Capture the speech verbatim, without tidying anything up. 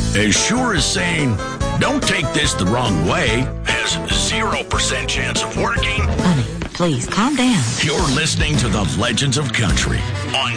as sure as saying, don't take this the wrong way, has zero percent chance of working. Honey, please calm down. You're listening to the Legends of Country on